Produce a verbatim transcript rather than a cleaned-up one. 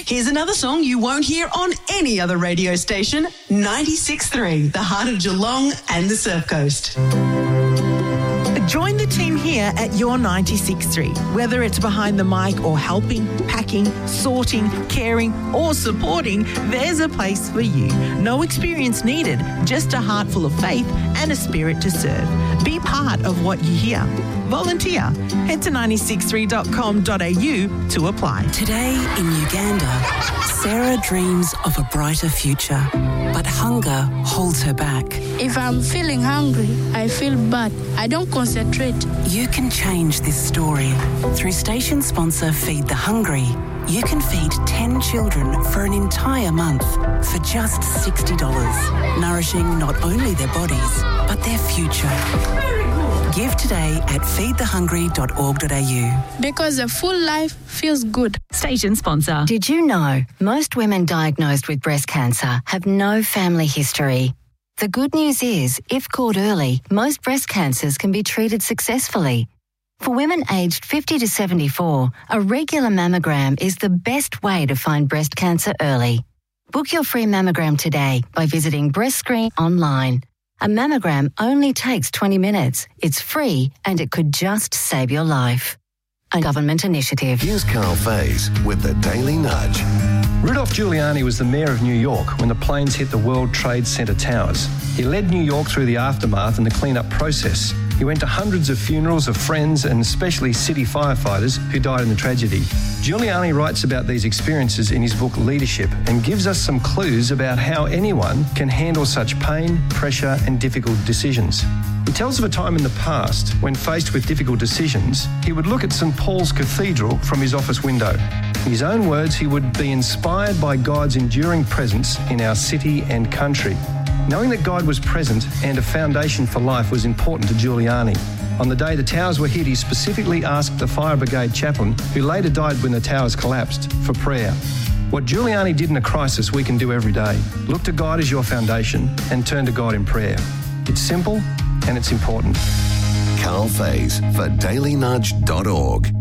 Here's another song you won't hear on any other radio station, ninety-six point three, the heart of Geelong and the Surf Coast. Join the team here at your ninety-six point three. Whether it's behind the mic or helping, packing, sorting, caring or supporting, there's a place for you. No experience needed, just a heart full of faith and a spirit to serve. Be part of what you hear. Volunteer. Head to nine six three dot com dot a u to apply. Today in Uganda, Sarah dreams of a brighter future, but hunger holds her back. If I'm feeling hungry, I feel bad. I don't concentrate. You can change this story. Through station sponsor Feed the Hungry, you can feed ten children for an entire month for just sixty dollars, nourishing not only their bodies, but their future. Give today at feed the hungry dot org dot a u. Because a full life feels good. Station sponsor. Did you know most women diagnosed with breast cancer have no family history? The good news is, if caught early, most breast cancers can be treated successfully. For women aged fifty to seventy-four, a regular mammogram is the best way to find breast cancer early. Book your free mammogram today by visiting Breast Screen online. A mammogram only takes twenty minutes. It's free and it could just save your life. A government initiative. Here's Carl Faze with the Daily Nudge. Rudolph Giuliani was the mayor of New York when the planes hit the World Trade Center towers. He led New York through the aftermath and the clean-up process. He went to hundreds of funerals of friends and especially city firefighters who died in the tragedy. Giuliani writes about these experiences in his book Leadership and gives us some clues about how anyone can handle such pain, pressure and difficult decisions. He tells of a time in the past when faced with difficult decisions, he would look at St Paul's Cathedral from his office window. In his own words, he would be inspired by God's enduring presence in our city and country. Knowing that God was present and a foundation for life was important to Giuliani. On the day the towers were hit, he specifically asked the fire brigade chaplain, who later died when the towers collapsed, for prayer. What Giuliani did in a crisis, we can do every day. Look to God as your foundation and turn to God in prayer. It's simple and it's important. Carl Faze for daily nudge dot org.